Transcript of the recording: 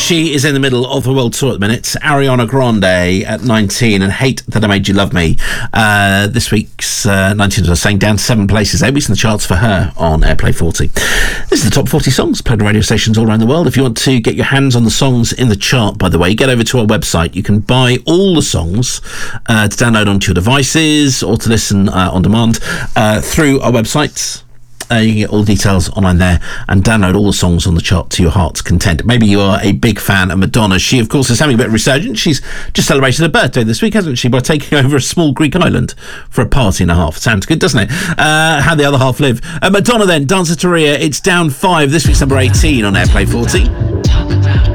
She is in the middle of the world tour at the minute. Ariana Grande at 19 and Hate That I Made You Love Me. This week's 19, as I was saying, down 7 places. 8 weeks in the charts for her on Airplay 40. This is the top 40 songs played on radio stations all around the world. If you want to get your hands on the songs in the chart, by the way, get over to our website. You can buy all the songs to download onto your devices or to listen on demand through our website. You can get all the details online there and download all the songs on the chart to your heart's content. Maybe you are a big fan of Madonna. She, of course, is having a bit of resurgence. She's just celebrated her birthday this week, hasn't she, by taking over a small Greek island for a party and a half. Sounds good, doesn't it? How the other half live. Madonna then, Danceteria. It's down 5. This week's number 18 on Airplay 40.